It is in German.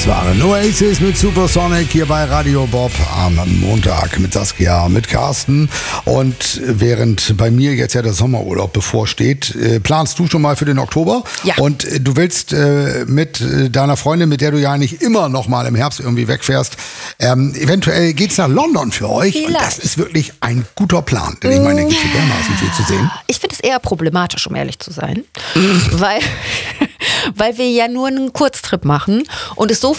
Das waren Oasis mit Supersonic hier bei Radio Bob am Montag mit Saskia, mit Carsten. Und während bei mir jetzt ja der Sommerurlaub bevorsteht, planst du schon mal für den Oktober? Ja. Und du willst mit deiner Freundin, mit der du ja nicht immer noch mal im Herbst irgendwie wegfährst, eventuell geht's nach London für euch. Vielleicht. Und das ist wirklich ein guter Plan. Denn ich meine, da gibt es dermaßen viel zu sehen. Ich finde es eher problematisch, um ehrlich zu sein, weil wir ja nur einen Kurztrip machen und es so